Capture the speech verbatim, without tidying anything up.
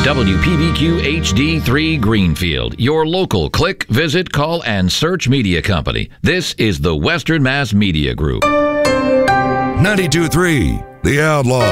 W P B Q H D three Greenfield, your local click, visit, call, and search media company. This is the Western Mass Media Group. ninety-two point three The Outlaw.